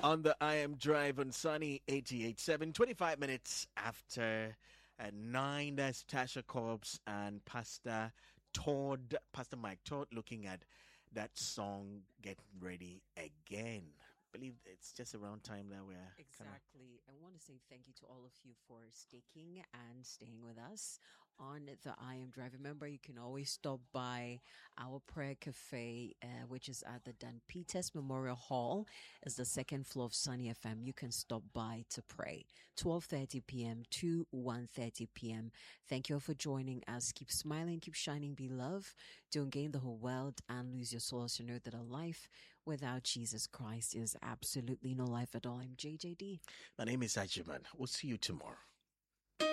on the I Am Drive on Sunny 88.7, 25 minutes after 9. That's Tasha Cobbs and Pastor Mike Todd looking at that song, Getting Ready Again. I believe it's just around time that we're Exactly. I want to say thank you to all of you for sticking and staying with us on the I Am Drive. Remember, you can always stop by our prayer cafe, which is at the Dan Peters Memorial Hall. It's the second floor of Sunny FM. You can stop by to pray. 12:30 p.m. to 1:30 p.m. Thank you all for joining us. Keep smiling, keep shining, be love. Don't gain the whole world and lose your soul. So know that a life without Jesus Christ is absolutely no life at all. I'm JJD. My name is Ajiman. We'll see you tomorrow.